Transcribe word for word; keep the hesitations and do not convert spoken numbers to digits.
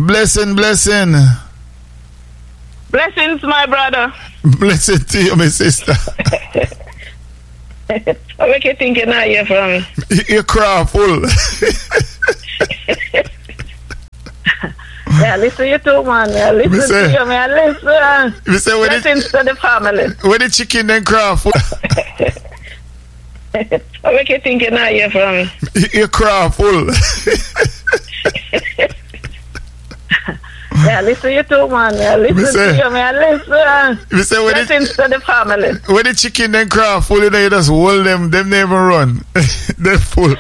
blessing, blessing. Blessings, my brother. Blessing to you, my sister. What make you think you not hear from me? Your craft full. Yeah, listen to you too, man. Yeah, listen Me say- to you, man. Listen. Me say when the, Blessings to the family. when the chicken then craft full. What make you think you not hear from me? Your craft full. Yeah, listen to you too, man. Yeah, Me listen say- to you, man. Listen. Me say when the, Blessings to the family. when the chicken then craft full, you know, you just hold them, them never run. They're full.